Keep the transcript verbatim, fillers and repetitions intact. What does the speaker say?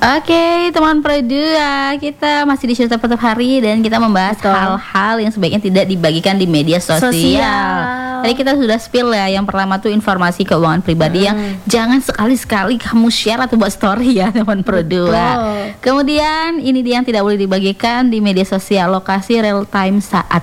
Oke, teman Pro dua, kita masih di Cerita Penutup Hari dan kita membahas Betul. hal-hal yang sebaiknya tidak dibagikan di media sosial. Sosial. Tadi kita sudah spill ya, yang pertama tuh informasi keuangan pribadi yang jangan sekali-sekali kamu share atau buat story ya, teman Pro dua. Kemudian ini dia yang tidak boleh dibagikan di media sosial, lokasi real time saat